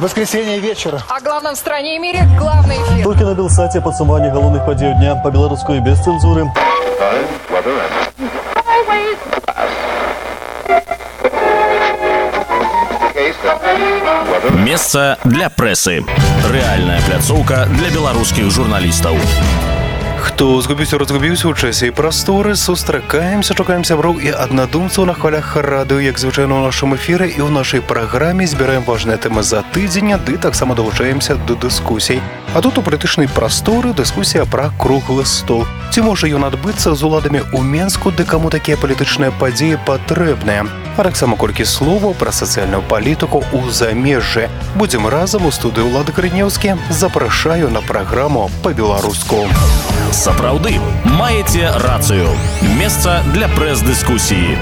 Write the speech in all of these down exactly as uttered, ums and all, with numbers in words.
Воскресенье вечера. О главном в стране и мире главный эфир. Толькі на Белсаце падсумаванне галоўных падзей дня по-беларуску і без цэнзуры. Месца для прэсы. Рэальная пляцоўка для беларускіх журналістаў. Хто згубіўся, разгубіўся ў часе і прасторы, сустракаемся, чакаем сяброў і аднадумцаў на хвалях радыё, як звычайна ў нашым эфіры і ў нашай праграме збіраем важныя тэмы за тыдзень, ды таксама далучаемся да дыскусій. А тут у палітычнай прасторы дыскусія пра круглы стол. Ці можа ён адбыцца з уладамі ў Менску, ды каму такія палітычныя падзеі патрэбныя? А таксама колькі словаў пра сацыяльную палітыку ў замежжы. Будзем разам у студыі Ўлады Грынеўскі. Запрашаю на праграму па-беларуску. Сапраўды, маеце рацыю. Месца для прэс-дыскусіі.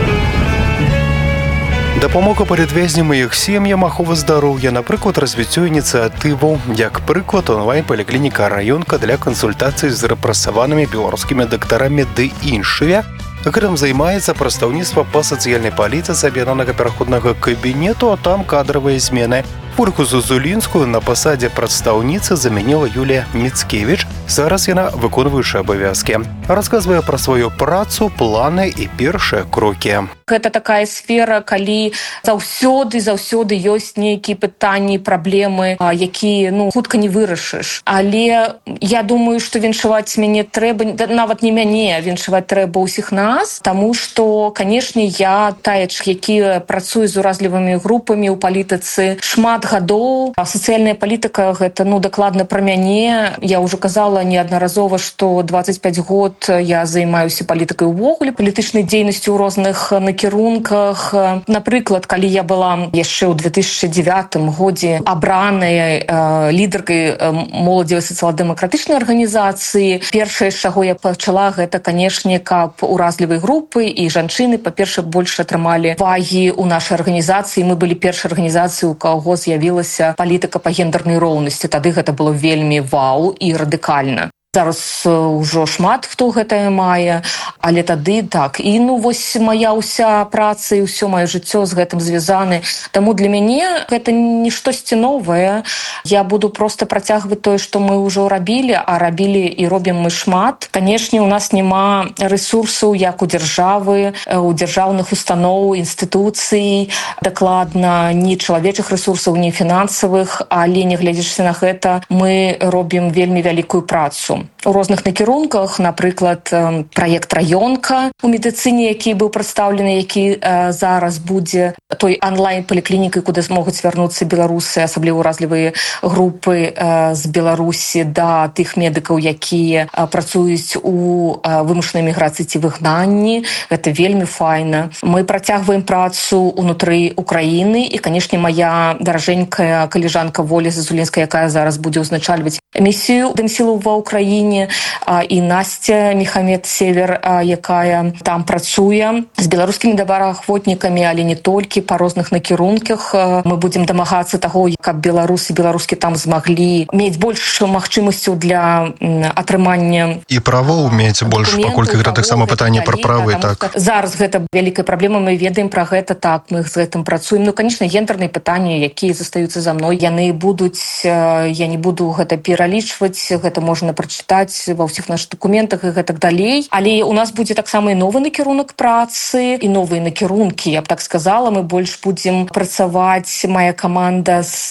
Дапамога палітвязням і іх сем'ям, ахова здароўя, напрыклад, развіццё ініцыятываў, як прыклад, онлайн-паліклініка «Раёнка» для кансультацый з рэпрэсаванымі беларускімі дактарамі ды іншыя. Гэтым займаецца прадстаўніцтва па сацыяльнай палітыцы аб'яднанага пераходнага кабінету, а там кадравыя змены. Ольгу Зазулінскую на пасадзе прадстаўніцы замяніла Юлія Міцкевіч. Зараз яна выконваючая абавязкі. Расказвае пра сваю працу, планы і першыя крокі. Гэта такая сфера, калі заўсёды, заўсёды ёсць нейкія пытанні, праблемы, якія, ну, хутка не вырашыш. Але я думаю, што віншаваць мяне трэба, нават не мяне, віншаваць трэба ўсіх нас, таму што, канешне, я таец, які працуе з уразлівымі групамі ў палітыцы шмат гадоў. Сацыяльная палітыка — гэта, ну, дакладна пра мяне. Я ўжо казала неаднаразова, што дваццаць пяць год я займаюся палітыкай увогуле, палітычнай дзейнасцю ў розных накірунках. Напрыклад, калі я была яшчэ ў две тысячы дзевятым годзе абранай э, лідаркай э, моладзевай сацыял-дэмакратычнай арганізацыі, першае, з чаго я пачала, гэта, канешне, каб уразлівыя групы і жанчыны, па-першае, больш атрымалі вагі ў нашай арганізацыі. Мы былі першай арганізацыяй, у каго з'явілася палітыка па гендернай роўнасці. Тады гэта было вельмі вау і радыкальна. Зараз ўжо шмат хто гэтае мае, але тады так. І, ну, вось моя ўся праца і ўсё маё жыццё з гэтым звязаны. Таму для мяне гэта не штосьці новае. Я буду проста працягваць тое, што мы ўжо рабілі, а рабілі і робім мы шмат. Канешне, у нас няма рэсурсаў, як у дзяржавы, у дзяржаўных устаноў, інстытуцый, дакладна, ні чалавечых рэсурсаў, ні фінансавых, але, не глядзячы на гэта, мы робім вельмі вялікую працу. У розных накірунках, напрыклад, праект «Раёнка» у медыцыне, які быў прадстаўлены, які э, зараз будзе той онлайн-паліклінікай, куды змогуць звярнуцца беларусы, асабліва ўразлівыя групы э, з Беларусі, да тых медыкаў, якія э, працуюць у э, вымушанай міграцыі ці выгнанні. Гэта вельмі файна. Мы працягваем працу ўнутры Украіны, і, канешне, моя даражэнькая калежанка Воля Зазулінская, якая зараз будзе ўзначальваць місію Дэмсілаў ва Украіне, і Настя Мехамед-Север, якая там працуе з беларускімі добраахвотнікамі, але не толькі, па розных накірунках. Мы будзем дамагацца таго, каб беларусы, беларускі там змаглі мець больш магчымасцяў для атрымання і правоў мець больш, паколькі гэта таксама пытанне пра правы. Так. Зараз гэта вялікая праблема, мы ведаем пра гэта, так, мы з гэтым працуем. Ну, канешне, гендерныя пытанні, якія застаюцца за мной, яны будуць, я не буду гэта пералічваць, гэта можна прачытаць ва ўсіх нашых дакументах і гэтак далей. Але у нас будзе таксама і новы накірунак працы, і новыя накірункі, я б так сказала. Мы больш будзем працаваць, моя каманда, з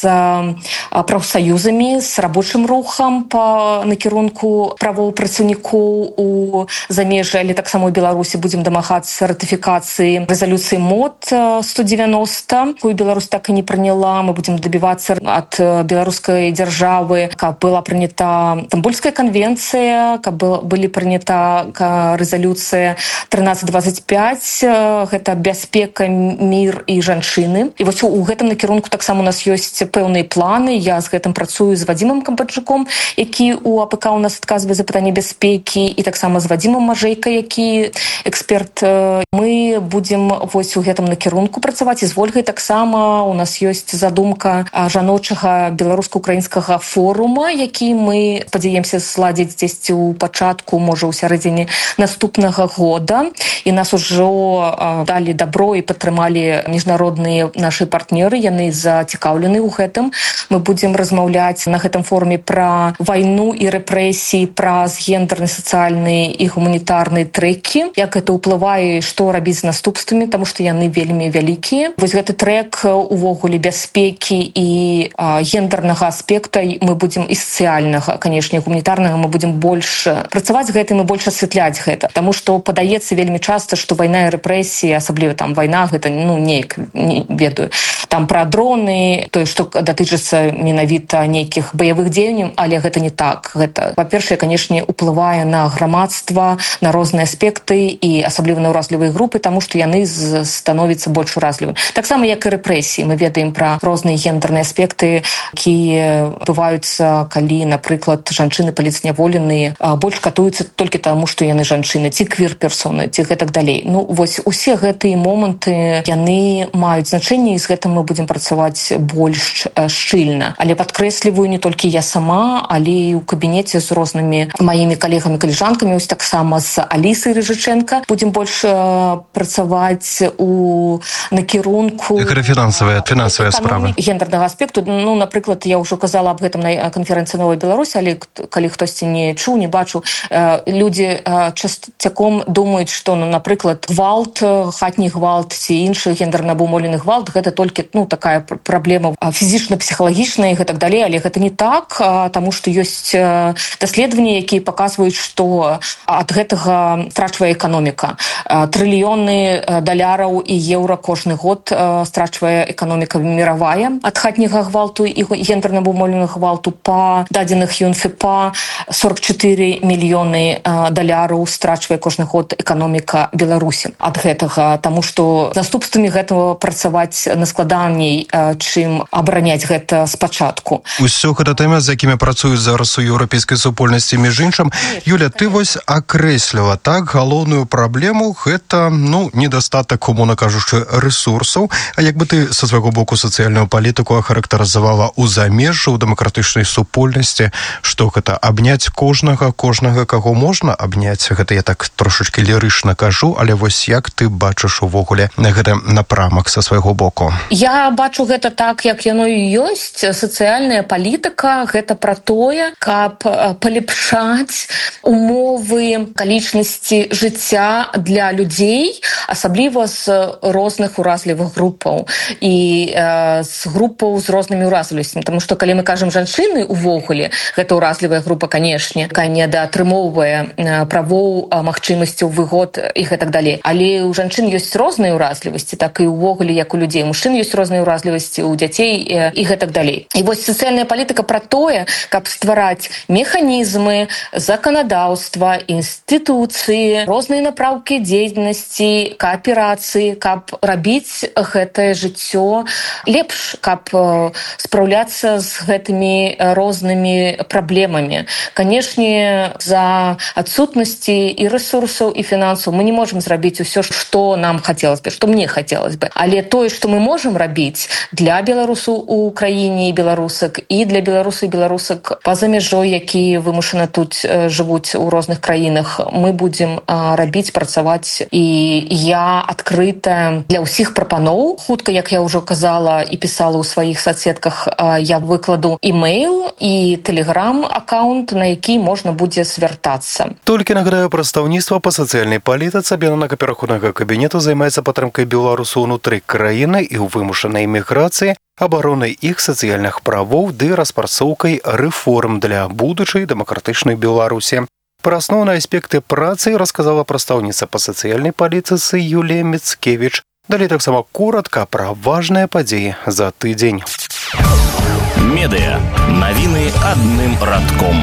прафсаюзамі, з рабочым рухам па накірунку правоў працаўнікоў у замежжы, але таксама ў Беларусі будзем дамагацца ратыфікацыі рэзалюцыі МОД сто девяносто, якую Беларусь так і не прыняла. Мы будзем дабівацца ад беларускай дзяржавы, каб была прынята Стамбульская конвенция, каб былі прынята рэзалюцыя тринадцать двадцать пять, гэта бяспека, мір і жанчыны. І вось у гэтым накірунку таксама у нас ёсць пэўныя планы. Я з гэтым працую з Вадзімам Камбаджуком, які у АПК у нас адказвае за пытанне бяспекі, і таксама з Вадзімам Мажэйка, які эксперт. Мы будзем вось у гэтым накірунку працаваць, і з Вольгай таксама у нас ёсць задумка жаночага беларуска-украінскага форума, які мы спадзяемся зладзіць дзесьці ў пачатку, можа, у сярэдзіне наступнага года. І нас ужо далі дабро і падтрымалі міжнародныя нашы партнеры, яны зацікаўлены ў гэтым. Мы будзем размаўляць на гэтым форуме пра вайну і рэпрэсіі, праз гендерны, сацыяльныя і гуманітарныя трэкі, як гэта ўплывае, што рабіць з наступствамі, таму што яны вельмі вялікія. Вось гэты трэк увогуле бяспекі і а, гендернага аспекта мы будзем і сацыяльнага, канешне, гуманітарнага мы будзем больш працаваць з гэтым і больш асвятляць гэта, таму што падаецца вельмі часта, што вайна і рэпрэсіі, асабліва там вайна, гэта ну неяк не ведаю, там пра дроны, тое, што датычыцца менавіта нейкіх баявых дзеянняў, але гэта не так. Гэта, па-першае, канешне, уплывае на грамадства, на розныя аспекты і асабліва на ўразлівыя групы, таму што яны становяцца больш уразлівымі. Таксама як і рэпрэсіі. Мы ведаем пра розныя гендерныя аспекты, якія бываюцца, калі, напрыклад, жанчыны паліцняволеныя больш катуюцца толькі таму, што яны жанчыны, ці квір-персоны, ці гэтак далей. Ну, вось усе гэтыя моманты, яны маюць значэнне, і з гэтым мы будзем працаваць больш шчыльна. Але падкрэсліваю, не толькі я сама, але і ў кабінеце з рознымі маімі калегамі-калежанкамі, ось таксама з Алісай Рыжыченка будзем больш працаваць у накірунку фінансавая фінансавая справа гендернага аспекту. Ну, напрыклад, я ўжо казала аб гэтым на канферэнцыі «Новая Беларусь», але калі хтосьці не чуў, не бачыў, людзі часцяком думаюць, што, ну, напрыклад, гвалт, хатні гвалт ці іншы гендерна абумоўлены гвалт, гэта толькі, ну, такая праблема фізічна-псіхалагічная і гэтак далей, але гэта не так, таму што ёсць даследаванні, якія паказваюць, што ад гэтага страчвае эканоміка. Трыльёны даляраў і еўра кожны год страчвае эканоміка міравая ад хатняга гвалту і гендерна абумоўленага гвалту. Па дадзеных ЮНФПА сорок чатыры мільёны даляраў страчвае кожны год эканоміка Беларусі ад гэтага, таму што наступствамі гэтага працаваць наскладаней, чым абараняць гэта спачатку. Усё гэта тэма, з якімі працуюць зараз у еўрапейскай супольнасці. Між іншым, Юля, ты вось акрэсліла так галоўную праблему, гэта, ну, недастатак, умоўна кажучы, рэсурсаў. А як бы ты са свайго боку сацыяльную палітыку ахарактарызавала ў замежжы, у дэмакратычнай супольнасці, што гэта абняць кожнага, кожнага, каго можна абняць? Гэта я так трошачкі лірычна кажу, але вось як ты бачыш увогуле гэты напрамак са свайго боку? Я бачу гэта так, як яно і ёсць. Сацыяльная палітыка — гэта пра тое, каб палепшаць умовы акалічнасці жыцця для людзей, асабліва з розных уразлівых групаў і э, з групаў з рознымі уразлівасцямі. Таму што калі мы кажам жанчыны увогуле, гэта уразлівая група, канешне, якая недаатрымоўвае правоў, магчымасцяў, выгод і гэтак далей. Але у жанчын ёсць розныя уразлівасці, так і увогуле, як у людзей. У мужчын ёсць розныя уразлівасці, у дзяцей і гэтак далей. І вось сацыяльная палітыка пра тое, каб ствараць механізмы, заканадаўства, інстытуцыі, розныя напраўкі дзейнасці, кааперацыі, каб рабіць гэтае жыццё лепш, каб спраўляцца з гэтымі рознымі праблемамі. Канешне, за адсутнасці і рэсурсаў, і фінансаў мы не можам зрабіць усё, што нам хацелось бы, што мне хацелось бы. Але тое, што мы можам рабіць для беларусаў у краіне і беларусак, і для беларусаў і беларусак па-за мяжой, якія вымушана тут жывуць у розных краінах, мы будзем рабіць, працаваць. І я адкрытая для ўсіх прапаноў. Хутка, як я ўжо казала і пісала ў сваіх соцсетках, я выкладу імейл і тэлеграм-аккаунт, на які можна будзе звяртацца. Толькі нагадаю, прадстаўніцтва па сацыяльнай палітыцы аб'яднанага пераходнага кабінету займаецца падтрымкай беларусаў унутры краіны і ў вымушанай эміграцыі, абаронай іх сацыяльных правоў ды распрацоўкай рэформ для будучай дэмакратычнай Беларусі. Пра асноўныя аспекты працы расказала прадстаўніца па сацыяльнай палітыцы Юлія Міцкевіч. Далей таксама коротка пра важныя падзеі за тыдзень. Медыа. Навіны адным радком.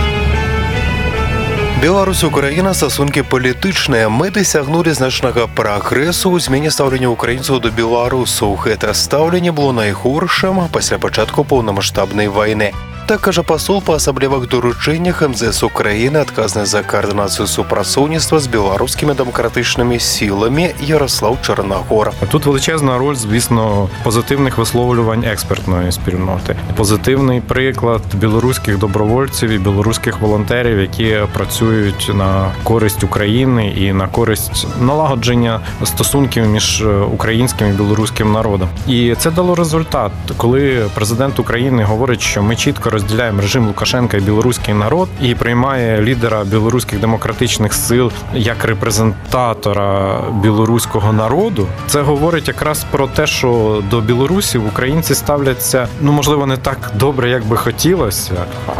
Беларусь, Украіна, стасункі палітычныя. Мы дасягнулі значнага прагрэсу ў змене стаўлення украінцаў да беларусаў. Гэта стаўленне было найгоршым пасля пачатку поўнамаштабнай вайны. Так кажа пасол па асаблівых доручэннях эм зэ эс Украіны, адказны за каардынацыю супрацоўніцтва з беларускімі дэмакратычнымі сіламі Ярослав Чорногор. Тут величезна роль, звісно, позитивних висловлювань експертної спільноти. Позитивний приклад білоруських добровольців і білоруських волонтерів, які працюють на користь України і на користь налагодження стосунків між українським і білоруським народом. І це дало результат, коли президент України говорить, що ми чітко розділяємо режим Лукашенка і білоруський народ, і приймає лідера білоруських демократичних сил як репрезентатора білоруського народу. Це говорить якраз про те, що до білорусів українці ставляться, ну, можливо, не так добре, як би хотілося,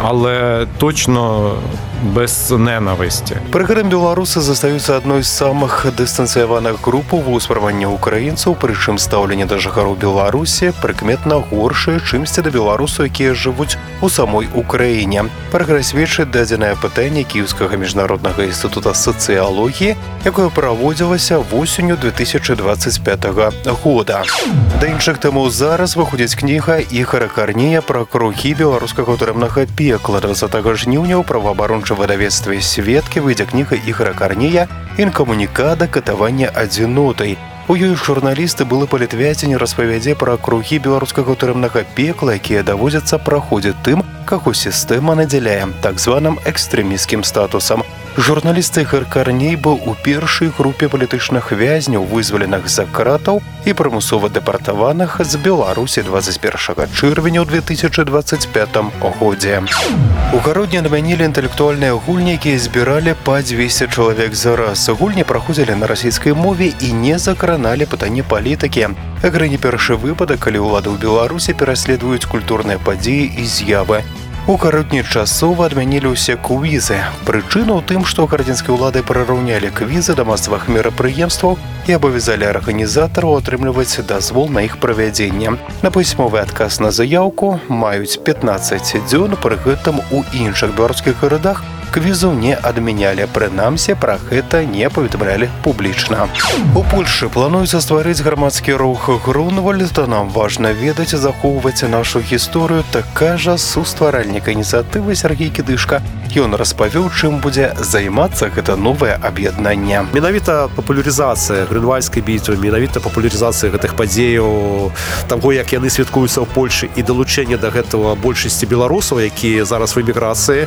але точно без ненависті. Пры гэтым беларусы застаюцца адной з самых дыстанцыяваных груп у ўспрыманні украінцаў, прычым стаўленне да жыхароў Беларусі прыкметна горшае, чымсьці да беларусаў, якія жывуць у самой Украіне. Пра гэта сведчыць дадзенае пытанне Кіеўскага міжнароднага інстытута сацыялогіі, якое праводзілася восенню две тысячи двадцать пятого года. Да іншых тэмаў зараз выходзіць кніга Ігора Карнея пра кругі беларускага турэмнага пекла. двадцатого жніўня ў праваабарончым выдавецтве «Сведкі» выйдзе кніга Ігора Карнея «Інкамунікада. Катаванне адзінотай». У ёй журналісты былы палітвяцень распавядзе пра кругі беларускага турэмнага пекла, якія даводзяцца праходзіць тым, каго сістэма надзяляе так званым экстрэмісцкім статусам. Журналіст Ігор Карней быў у першай групе палітычных вязняў, вызваленых з-за кратаў і прымусова дэпартаваных з Беларусі двадцать першага чэрвеня ў две тысячи двадцать пятым годзе. У гародні адмянілі інтэлектуальныя гульні, якія збіралі па двести чалавек за раз. Гульні праходзілі на расійскай мове і не закраналі пытанні палітыкі. Гэта не першы выпадак, калі ўлады ў Беларусі пераследуюць культурныя падзеі і з'явы. У гародні часова адмянілі ўсе квізы. Прычына ў тым, што гарадзінскія ўлады прыраўнялі квізы да масавых мерапрыемстваў і абавязалі арганізатараў атрымліваць дазвол на іх правядзенне. На пісьмовы адказ на заяўку маюць пятнадцать дзён, пры гэтым у іншых беларускіх гарадах квізаў не адмянялі, прынамсі пра гэта не паведамлялі публічна. У Польшы плануецца стварыць грамадскі рух Грунвальд. Нам важна ведаць і захоўваць нашу гісторыю, так кажа сустваральнік ініцыятывы Сергей Кідышка. Ён распавёў, чым будзе займацца гэта новае аб'яднанне. Менавіта папулярызацыя грынвальдскай бітвы, менавіта папулярызацыя гэтых падзеяў, таго, як яны святкуюцца ў Польшы, і далучэнне да гэтага большасці беларусаў, якія зараз в эміграцыі,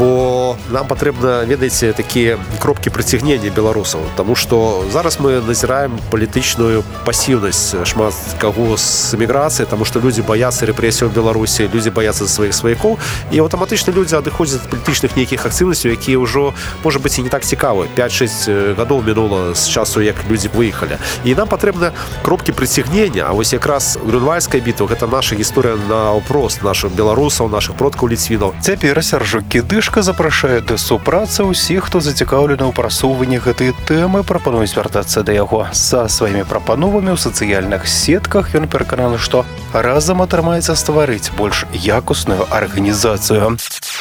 бо нам патрэбна, ведаеце, такія кропкі прыцягнення беларусаў, таму што зараз мы назіраем палітычную пасіўнасць шмат каго з эміграцыі, таму што людзі баяцца рэпрэсіяў у Беларусі, людзі баяцца за сваіх сваякоў, і аўтаматычна людзі адыходзяць ад палітычных нейкіх акцыўнасцяў, якія ўжо, можа быць, і не так цікавы. пять-шесть гадоў мінула з часу, як людзі выехалі. І нам патрэбна кропкі прыцягнення, а вось якраз Грунвальдская бітва — гэта наша гісторыя наўпрост нашых беларусаў, нашых продкаў ліцвінаў. Цяпер Сяржук Кідышка запрашае да супрацы ўсіх, хто зацікаўлены ў прасоўванні гэтай тэмы, прапануюць звяртацца да яго са сваімі прапановамі ў сацыяльных сетках. Ён перакананы, што разам атрымаецца стварыць больш якусную арганізацыю.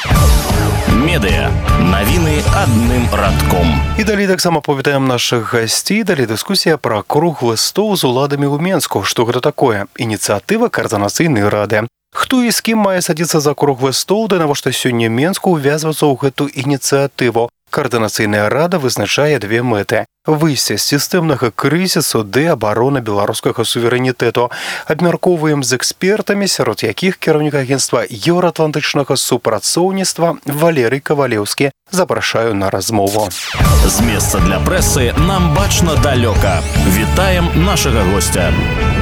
Медыа. Навіны адным радком. І далей таксама павітаем нашых гасцей. Далей дыскусія пра круглы стол з уладамі ў Менску. Што гэта такое? Ініцыятыва каардынацыйнай рады. Хто і з кім мае садзіцца за круглы стол, да навошта сёння Менску ўвязвацца ў гэту ініцыятыву? Каардынацыйная рада вызначае две мэты: выйсце з сістэмнага крызісу ды абарона беларускага суверэнітэту. Абмяркоўваем з экспертамі, сярод якіх кіраўнік агенцтва еўраатлантычнага супрацоўніцтва Валерый Кавалеўскі. Запрашаю на размову. З месца для прэсы нам бачна далёка. Вітаем нашага гостя.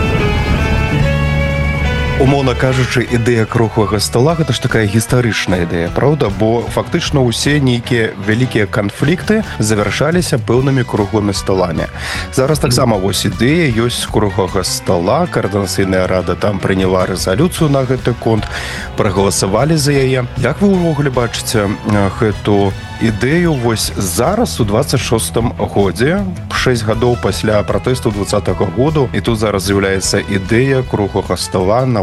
Умоўна кажучы, ідэя круглага стола — гэта ж такая гістарычная ідэя, правда? Бо фактычна ўсе нейкія вялікія канфлікты завяршаліся пэўнымі круглымі столамі. Зараз таксама вось ідэя ёсць круглага стола, каардынацыйная рада там прыняла рэзалюцыю на гэты конт, прагаласавалі за яе. Як вы ўвогуле бачыце гэту ідэю вось зараз у двадцать шостым годзе, шэсць гадоў пасля пратэсту двадцатага году, і тут зараз з'яўляецца ідэя круглага стола на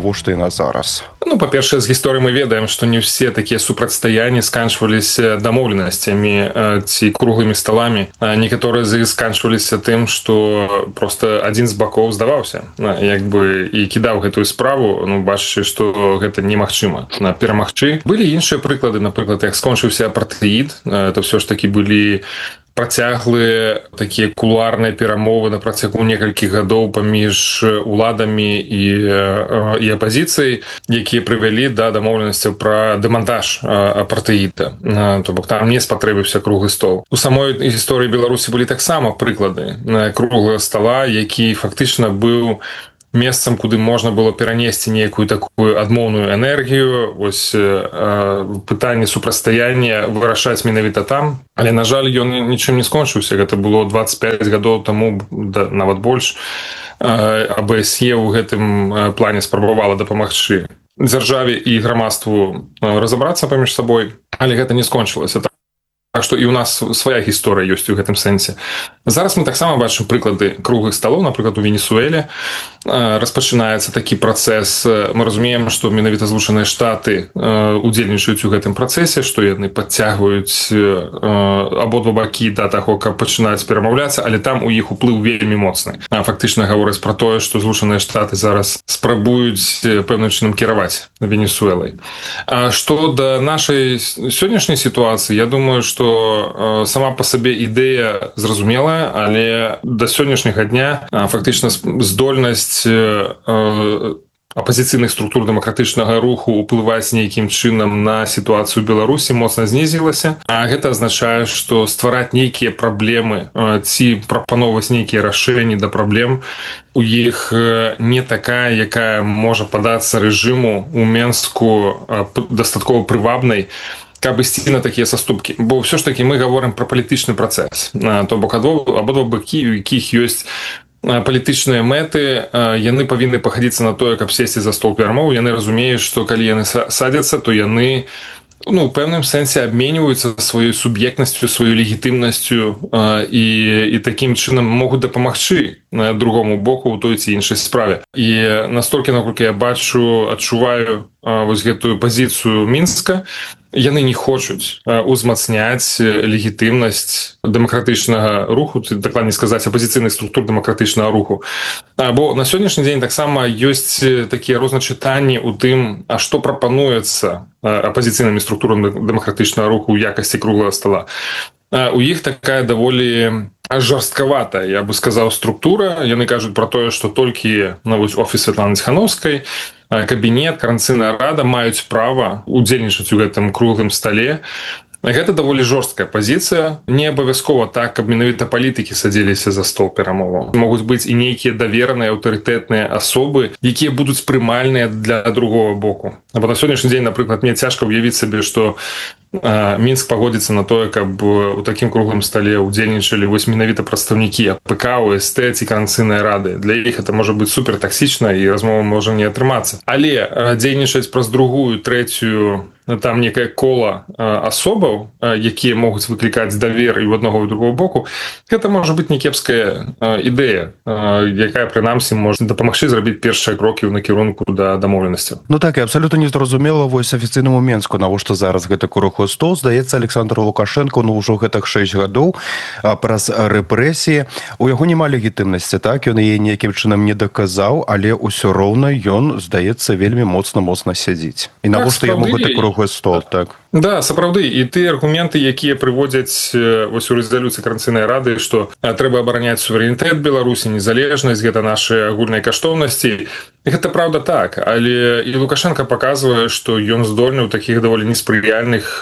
навошта яна зараз? Ну, па-першае, з гісторыі мы ведаем, што не ўсе такія супрацьстаянні сканчваліся дамоўленасцямі ці круглымі сталамі. Некаторыя з іх сканчваліся тым, што проста адзін з бакоў здаваўся, як бы і кідаў гэтую справу, ну, бачачы, што гэта немагчыма перамагчы. Былі іншыя прыклады, напрыклад, як скончыўся апартэід, это ўсё ж такі былі працяглыя такія кулуарныя перамовы на працягу некалькіх гадоў паміж уладамі і, і апазіцыяй, якія прывялі да дамоўленасцяў пра дэмантаж апартэіда. То бок там не спатрэбіўся круглы стол. У самой гісторыі Беларусі былі таксама прыклады круглага стола, які фактычна быў месцам, куды можна было перанесці нейкую такую адмоўную энергію, вось э, пытанне супрацьстаяння вырашаць менавіта там. Але, на жаль, ён нічым не скончыўся. Гэта было двадцять пять гадоў таму, да, нават больш. Э, АБСЕ ў гэтым плане спрабавала дапамагчы дзяржаве і грамадству разабрацца паміж сабой, але гэта не скончылася. Так што і ў нас свая гісторыя ёсць у гэтым сэнсе. Зараз мы таксама бачым прыклады круглых сталоў, напрыклад, у Венесуэле распачынаецца такі працэс. Мы разумеем, што менавіта Злучаныя Штаты удзельнічаюць у гэтым працэсе, што яны падцягваюць абодва бакі да таго, каб пачынаць перамаўляцца, але там у іх уплыў вельмі моцны. Фактычна гавораць пра тое, што Злучаныя Штаты зараз спрабуюць пэўным чынам кіраваць Венесуэлай. А што да нашай сённяшняй сітуацыі, я думаю, што сама па сабе ідэя зразумелая, але да сённяшняга дня фактычна здольнасць апазіцыйных структур дэмакратычнага руху ўплываць нейкім чынам на сітуацыю Беларусі моцна знізілася. А гэта азначае, што ствараць нейкія праблемы ці прапаноўваць нейкія рашэнні да праблем у іх не такая, якая можа падацца рэжыму ў Менску дастаткова прывабнай, каб ісці на такія саступкі. Бо ўсё ж такі мы гаворым пра палітычны працэс. То бок абодва бакі, у якіх ёсць палітычныя мэты, яны павінны пахадзіцца на тое, каб сесці за стол перамоў. Яны разумеюць, што калі яны садзяцца, то яны ну, у пэўным сэнсе абменьваюцца сваёй суб'ектнасцю, сваёй легітымнасцю і, і такім чынам могуць дапамагчы другому боку ў той ці іншай справе. І настолькі, наколькі я бачу, адчуваю вось гэтую пазіцыю Мінска, яны не хочуць узмацняць легітымнасць дэмакратычнага руху, дакладней сказаць, апазіцыйных структур дэмакратычнага руху. Бо на сённяшні дзень таксама ёсць такія розначытанні ў тым, а што прапануецца апазіцыйнымі структурамі дэмакратычнага руху ў якасці круглага стола. У іх такая даволі жорсткаватая, я бы сказаў, структура. Яны кажуць пра тое, што толькі на вось офіс Святланы Ціханаўскай, кабінет, Коордынацыйная рада маюць права удзельнічаць у гэтым круглым стале. Гэта даволі жорсткая пазіцыя. Не абавязкова так, каб менавіта палітыкі садзіліся за стол перамоваў. Могуць быць і нейкія давераныя аўтарытэтныя асобы, якія будуць прымальныя для другого боку. Бо на сённяшні дзень, напрыклад, мне цяжка ўявіць сабе, што Мінск пагодзіцца на тое, каб у такім круглым стале удзельнічалі вось менавіта прадстаўнікі АПК, ОСТ ці Коордынацыйнай рады. Для іх это можа быць супертаксічна і размова можа не атрымацца. Але дзейнічаць праз другую, трэцюю, там некае кола асобаў, якія могуць выклікаць давер і ў аднаго і другого боку, гэта можа быць некепская ідэя, якая прынамсі можа дапамагчы зрабіць першыя крокі ў накірунку да дамоўленасцяў. Ну так, і абсалютна незразумела вось афіцыйнаму Менску, навошта зараз гэта круглы стол. Здаецца, Александр Лукашенко, ну ўжо гэтых шэсць гадоў праз рэпрэсіі. У яго няма легітымнасці, так? Ён яе нейкім чынам не даказаў, але ўсё роўна ён, здаецца, вельмі моцна-моцна сядзіць. І навошта яму гэты круглы стол, так? Да, сапраўды, і тыя аргументы, якія прыводзяць вось у рэзалюцыі Коордынацыйнай рады, што трэба абараняць суверэнітэт Беларусі, незалежнасць, гэта нашы агульныя каштоўнасці. Гэта правда так, але і Лукашенко паказвае, што ён здольны ў такіх даволі неспрыяльных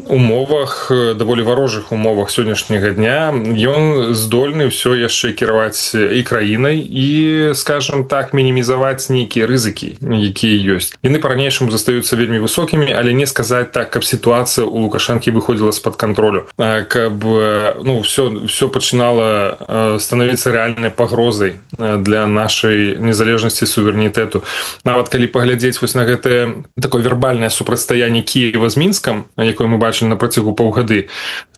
умовах, даволі варожых умовах сённяшняга дня. Ён здольны ўсё яшчэ кіраваць і краінай і, скажам так, мінімізаваць нейкія рызыкі, якія ёсць. Яны па-ранейшаму застаюцца вельмі высокімі, але не сказаць так, каб ситуация у Лукашенко выходила из-под контроля, как бы, ну, все, все начинало становиться реальной погрозой для нашей незалежности и суверенитету. А вот коли поглядеть вот на это такое вербальное супрацьстаяние Киева с Минском, якое мы бачили на протягу паўгады,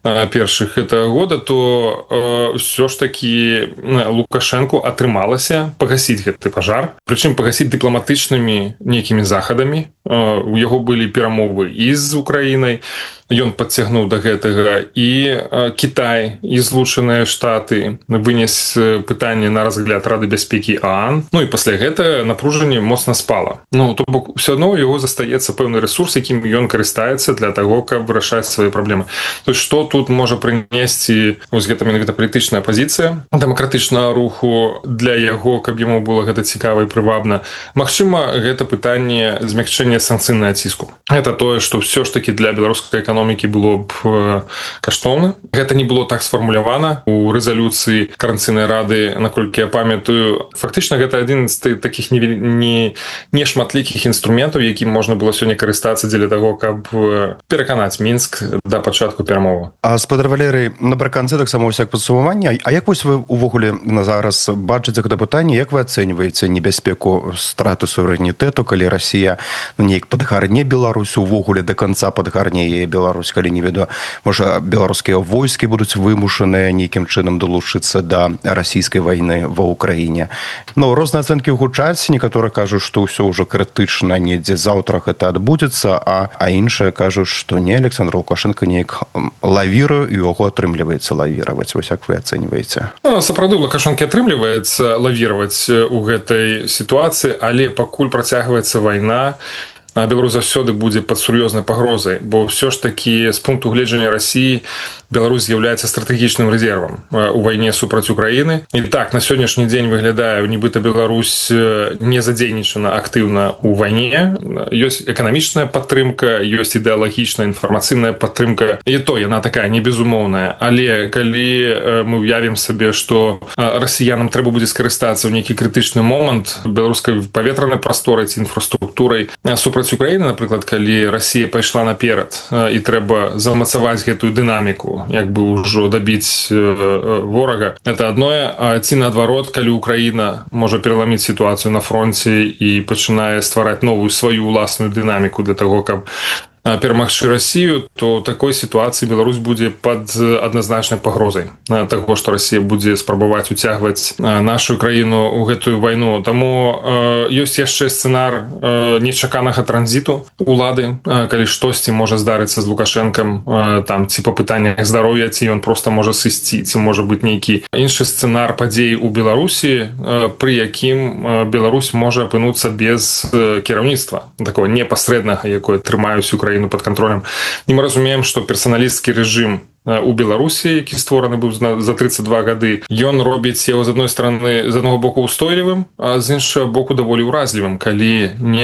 першых этого года, то э, все ж таки Лукашенко атрымалася пагасіць гэты пажар, прычым пагасіць дыпламатычнымі нейкімі захадамі. Э, у яго былі перамовы і з Украінай, ён падцягнуў да гэтага, і э, Кітай, і Злучаныя Штаты вынес пытанне на разгляд Рады бяспекі ААН. Ну і пасля гэтага напружанне моцна спала. Ну, то бок, все адно у яго застаецца пэўны ресурс, якім ён карыстаецца для таго, каб вырашаць свае праблемы. То есть, што тут можа прынесці вось гэта менавіта палітычная пазіцыя дэмакратычнага руху для яго, каб яму было гэта цікава і прывабна? Магчыма, гэта пытанне змякчэння санкцыйнага ціску. Гэта тое, што ўсё ж такі для беларускай эканомікі было б каштоўна. Гэта не было так сфармулявана у рэзалюцыі Коордынацыйнай рады, наколькі я памятаю. Фактычна, гэта адзін з такіх не, не, не шматлікіх інструментаў, якім можна было сёння карыстацца дзеля таго, каб пераканаць Мінск да пачатку перамоваў. А спадар Валерый, напрыканцы таксама ўсяк падсумавання. А як вось вы увогуле на зараз бачыце гэта пытанне, як вы ацэньваеце небяспеку страты суверэнітэту, калі Расія ну, неяк падгарне Беларусь, увогуле да канца падгарне яе Беларусь, калі не ведаю, можа беларускія войскі будуць вымушаныя нейкім чынам далучыцца да расійскай вайны ва Ўкраіне. Ну, розныя ацэнкі гучаць, некаторыя кажуць, што ўсё ўжо крытычна, недзе заўтра гэта адбудзецца, а, а іншыя кажуць, што не, Александр Лукашенко неяк лавіруе, і яго атрымліваецца лавіраваць. Вось як вы ацэньваеце? Ну, сапраўды, Лукашенко атрымліваецца лавіраваць у гэтай сітуацыі, але пакуль працягваецца вайна, Беларусь заўсёды будзе пад сур'ёзнай пагрозай, бо ўсё ж такі з пункту гледжання Расіі Беларусь з'яўляецца стратэгічным рэзервам у вайне супраць Украіны. І так, на сённяшні дзень выглядае, нібыта Беларусь не задзейнічана актыўна ў вайне. Ёсць эканамічная падтрымка, ёсць ідэалагічная інфармацыйная падтрымка. І то яна такая не безумоўная. Але калі мы ўявім сабе, што расіянам трэба будзе скарыстацца ў нейкі крытычны момант беларускай паветранай прасторай ці інфраструктурай супраць Украіны, напрыклад, калі Расія пайшла наперад і трэба замацаваць гэтую дынаміку, як бы ўжо дабіць ворага. Это адное, а ці наадварот, калі Украіна можа пераламіць сітуацыю на фронце і пачынае ствараць новую сваю ўласную дынаміку для таго, каб перамагчы Расію, то такой сітуацыі Беларусь будзе пад адназначнай пагрозай таго, што Расія будзе спрабаваць уцягваць нашу краіну ў гэтую вайну. Таму ёсць яшчэ сцэнар нечаканага транзіту улады, калі штосьці можа здарыцца з Лукашэнкам, там ці па пытаннях здароўя, ці ён проста можа сысці, ці можа быць нейкі іншы сцэнар падзей у Беларусі, пры якім Беларусь можа апынуцца без кіраўніцтва такого непасрэднага, якое трымаюць Украіну под контролем. І мы разумеем, што персаналісцкі рэжым у Беларусі, які створаны быў за тридцать два гады, ён робіць яго з адной стороны, з аднаго боку устойлівым, а з іншага боку даволі ўразлівым, калі не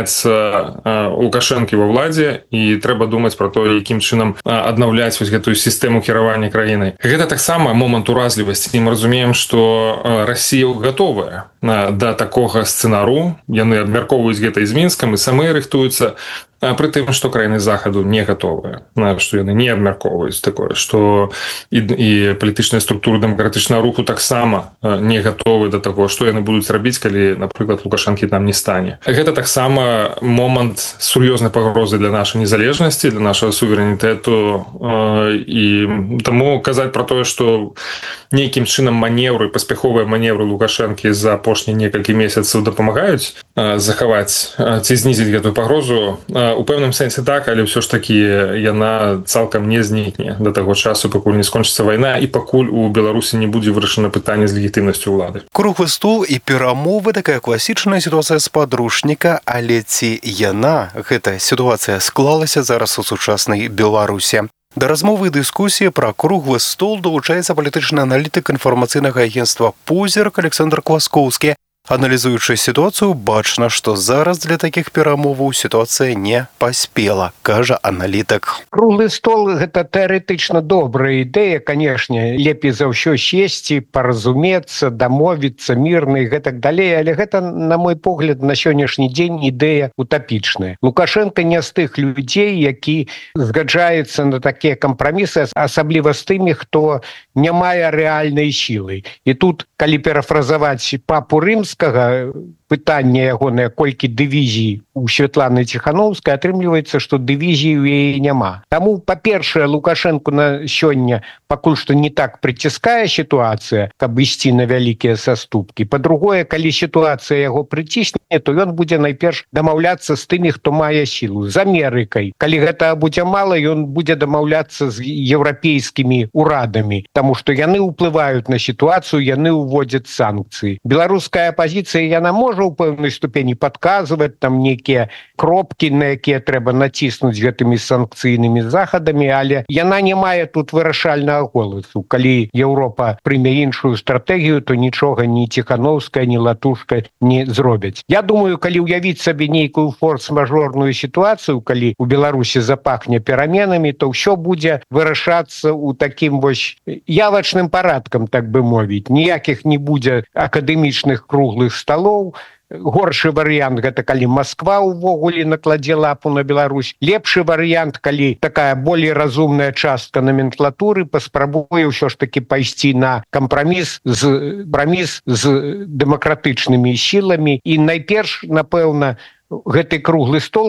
апынаецца Лукашэнкі ва ўладзе, і трэба думаць пра то, якім чынам аднаўляць вось гэтую сістэму кіравання краінай. Гэта таксама момант уразлівасці. І мы разумеем, што Расія гатовая да такога сцэнару, яны абмяркоўваюць гэта з Мінскам і самыя рыхтуюцца, пры тым, што краіны захаду не гатовыя, што яны не абмяркоўваюць такое, што і, і палітычныя структуры дэмакратычнага руху таксама не гатовы да таго, што яны будуць рабіць, калі, напрыклад, Лукашэнкі там не стане. Гэта таксама момант сур'ёзнай пагрозы для нашай незалежнасці, для нашага суверэнітэту, і таму казаць пра тое, што нейкім чынам маневры, паспяховыя маневры Лукашэнкі за апошнія некалькі месяцаў дапамагаюць захаваць ці знізіць гэтую пагрозу, у пэўным сэнсе так, але ўсё ж такі яна цалкам не знікне да таго часу, пакуль не скончыцца вайна і пакуль у Беларусі не будзе вырашана пытанне з легітымнасцю ўлады. Круглы стол і перамовы, такая класічная сітуацыя з падручніка, але ці яна, гэта сітуацыя склалася зараз у сучаснай Беларусі? Да размовы і дыскусіі пра круглы стол далучаецца палітычны аналітык інфармацыйнага агенцтва «Позірк» Александр Кваскоўскі. Аналізуючы сітуацыю, бачна, што зараз для такіх перамоваў сітуацыя не паспела, кажа аналітык. Круглы стол – гэта тэарэтычна добрая ідэя, канешне, лепей за ўсё сесці, паразумецца, дамовіцца, мірна і гэтак далей, але гэта, на мой погляд, на сённяшні дзень ідэя утапічная. Лукашенко не з тых людзей, які згаджаюцца на такія кампрамісы, асабліва з тымі, хто не мае рэальнай сілы. І тут, калі парафразаваць папу Рымскага, пытанне ягонае, колькі дывізій у Святланы Ціхановскай, атрымліваецца, што дывізій у яе няма. Таму, па-першае, Лукашенко на сёння пакуль што не так прыціскае сітуацыя, каб ісці на вялікія саступкі. Па-другое, калі сітуацыя яго прыцісне, то ён будзе найперш дамаўляцца з тымі, хто мае сілу, з Амерыкай. Калі гэта будзе мала, ён будзе дамаўляцца з еўрапейскімі урадамі, таму што яны ўплываюць на сітуацыю, яны ўводзяць санкцыі. Беларуская апазіцыя, яна можа ў пэўнай ступені падказваць там нейкія кропкі, на якія трэба націснуць гэтымі санкцыйнымі захадамі, але яна не мае тут вырашальнага голасу. Калі Еўропа прыме іншую стратэгію, то нічога ні Ціхановская, ні Латушка не зробяць. Я думаю, калі ўявіць сабе нейкую форс-мажорную сітуацыю, калі у Беларусі запахне пераменамі, то ўсё будзе вырашацца ў такім вось явачным парадкам, так бы мовіць. Ніякіх не будзе акадэмічных круглых сталоў. Горшы варыянт гэта калі Масква ўвогуле накладзе лапу на Беларусь. Лепшы варыянт, калі такая болей разумная частка номенклатуры паспрабуе ўсё ж таки пайсці на кампраміс з кампраміс з дэмакратычнымі сіламі і найперш, напэўна, гэты круглы стол